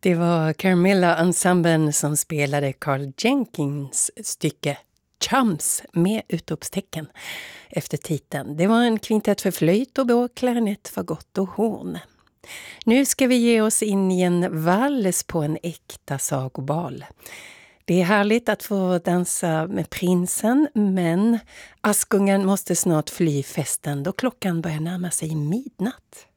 Det var Carmilla Ensemblen som spelade Carl Jenkins stycke Chums med utropstecken efter titeln. Det var en kvintett för flöjt, oboe, klarinett, fagott och horn. Nu ska vi ge oss in i en vals på en äkta sagobal. Det är härligt att få dansa med prinsen, men Askungen måste snart fly festen då klockan börjar närma sig midnatt.